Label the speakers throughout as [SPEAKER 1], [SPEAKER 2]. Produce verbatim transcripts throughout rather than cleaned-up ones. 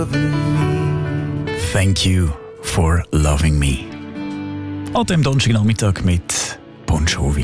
[SPEAKER 1] loving me.
[SPEAKER 2] Thank you for loving me. An dem Donnerstagnachmittag mit Bon Jovi.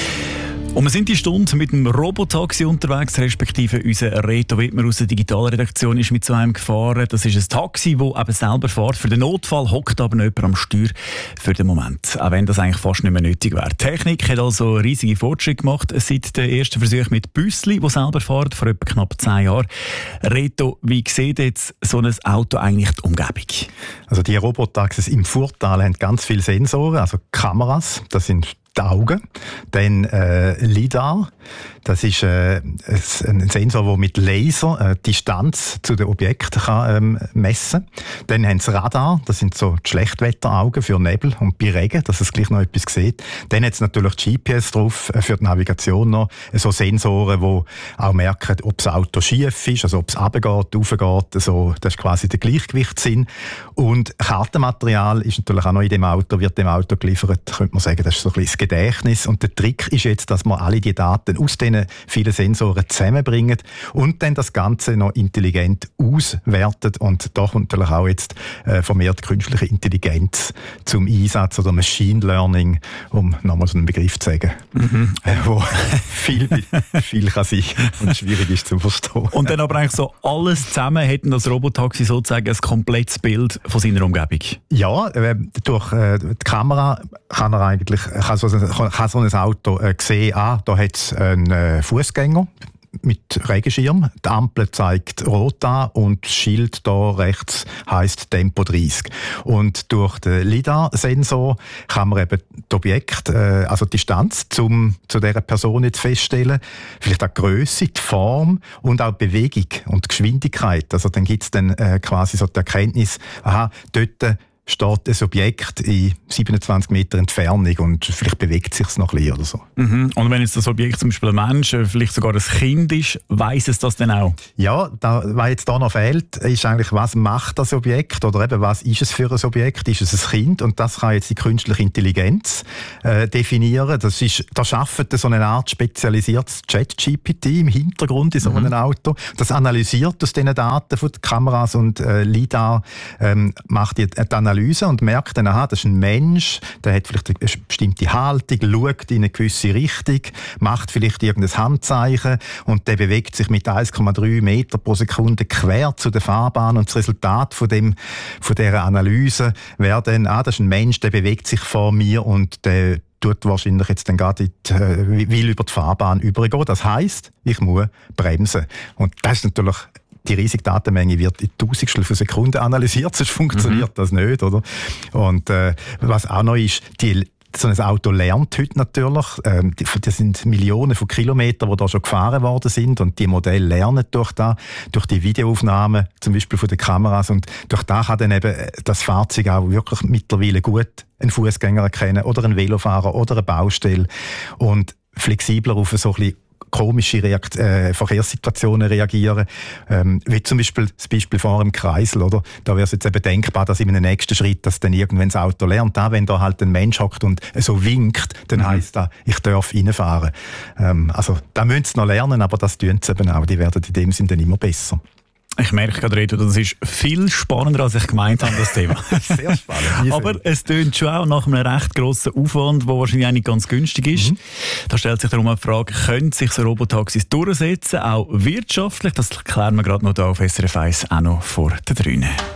[SPEAKER 2] Und wir sind die Stunde mit dem Robotaxi unterwegs, respektive unser Reto Wittmer aus der Digitalredaktion ist mit so einem gefahren. Das ist ein Taxi, das eben selber fährt. Für den Notfall hockt aber noch jemand am Steuer für den Moment. Auch wenn das eigentlich fast nicht mehr nötig wäre. Die Technik hat also riesige Fortschritte gemacht seit dem ersten Versuch mit Büssli, die selber fahren, vor etwa knapp zehn Jahren. Reto, wie sieht jetzt so ein Auto eigentlich die Umgebung?
[SPEAKER 3] Also die Robotaxis im Furtal haben ganz viele Sensoren, also Kameras, das sind die Augen. Dann äh, LiDAR, das ist äh, ein Sensor, der mit Laser äh, die Distanz zu den Objekten kann, ähm, messen kann. Dann haben sie Radar, das sind so die Schlechtwetteraugen für Nebel und bei Regen, dass es gleich noch etwas sieht. Dann hat es natürlich G P S drauf, äh, für die Navigation noch, so Sensoren, die auch merken, ob das Auto schief ist, also ob es runtergeht, raufgeht, so, das ist quasi der Gleichgewichtssinn. Und Kartenmaterial ist natürlich auch noch in dem Auto, wird dem Auto geliefert, könnte man sagen, das ist so ein bisschen das Gedächtnis. Und der Trick ist jetzt, dass man alle die Daten aus diesen vielen Sensoren zusammenbringen und dann das Ganze noch intelligent auswertet. Und da kommt natürlich auch jetzt äh, vermehrt künstliche Intelligenz zum Einsatz oder Machine Learning, um nochmal so einen Begriff zu sagen, mhm. äh, wo viel, viel kann sein und schwierig ist zu verstehen.
[SPEAKER 2] Und dann aber eigentlich so alles zusammen hätten das Robotaxi sozusagen ein komplettes Bild von seiner Umgebung?
[SPEAKER 3] Ja, äh, durch äh, die Kamera kann er eigentlich kann so, kann so ein Auto äh, sehen, ah, da hat es einen äh, Fußgänger mit Regenschirm. Die Ampel zeigt rot an und das Schild da rechts heisst Tempo dreißig. Und durch den LiDAR-Sensor kann man eben das Objekt, äh, also die Distanz zum, zu dieser Person jetzt feststellen. Vielleicht auch die Grösse, die Form und auch die Bewegung und die Geschwindigkeit. Also dann gibt es dann äh, quasi so die Erkenntnis, aha, dort steht ein Objekt in siebenundzwanzig Meter Entfernung und vielleicht bewegt es sich noch ein bisschen oder so.
[SPEAKER 2] Mhm. Und wenn jetzt das Objekt zum Beispiel ein Mensch, vielleicht sogar ein Kind ist, weiss es das denn auch?
[SPEAKER 3] Ja, da, was jetzt da noch fehlt, ist eigentlich, was macht das Objekt oder eben, was ist es für ein Objekt? Ist es ein Kind? Und das kann jetzt die künstliche Intelligenz äh, definieren. Das ist, da arbeitet so eine Art spezialisiertes Chat G P T im Hintergrund in so einem mhm. Auto. Das analysiert aus diesen Daten von den Kameras und äh, LiDAR, ähm, macht die, die Analyse und merkt dann, aha, das ist ein Mensch, der hat vielleicht eine bestimmte Haltung, schaut in eine gewisse Richtung, macht vielleicht irgendein Handzeichen und der bewegt sich mit eins Komma drei Meter pro Sekunde quer zu der Fahrbahn und das Resultat von, dem, von dieser Analyse wäre dann, ah, das ist ein Mensch, der bewegt sich vor mir und der tut wahrscheinlich jetzt dann gerade die, äh, will über die Fahrbahn übergehen. Das heisst, ich muss bremsen. Und das ist natürlich die riesige Datenmenge wird in Tausendstel von Sekunden analysiert, sonst funktioniert mhm. das nicht, oder? Und äh, was auch noch ist, die so ein Auto lernt heute natürlich. Ähm, das sind Millionen von Kilometern, die da schon gefahren worden sind. Und die Modelle lernen durch das, durch die Videoaufnahmen, zum Beispiel von den Kameras. Und durch das kann dann eben das Fahrzeug auch wirklich mittlerweile gut einen Fußgänger erkennen oder einen Velofahrer oder eine Baustelle. Und flexibler auf so ein bisschen komische Reakt äh, Verkehrssituationen reagieren. Ähm, wie zum Beispiel das Beispiel vor im Kreisel, oder? Da wäre es jetzt eben denkbar, dass in einem nächsten Schritt, dass dann irgendwann das Auto lernt, auch wenn da halt ein Mensch hockt und so winkt, dann mhm. heisst das, ich darf reinfahren. Ähm, also da müssen sie noch lernen, aber das tun sie eben auch. Die werden in dem Sinne dann immer besser.
[SPEAKER 2] Ich merke gerade, Reto, das ist viel spannender, als ich gemeint habe, das Thema.
[SPEAKER 3] Sehr spannend.
[SPEAKER 2] Aber es tönt schon auch nach einem recht grossen Aufwand, der wahrscheinlich auch nicht ganz günstig ist. Mhm. Da stellt sich darum die Frage, können sich so Robotaxis durchsetzen, auch wirtschaftlich? Das klären wir gerade noch hier auf S R F eins auch noch vor der Drüne.